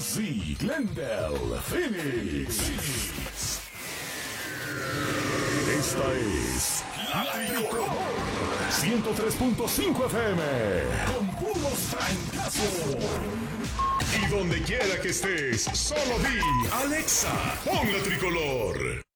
Muzy, Glendale, Phoenix. Esta es La Tricolor 103.5 FM con puros trancazos. Y donde quiera que estés, solo di Alexa, pon La Tricolor.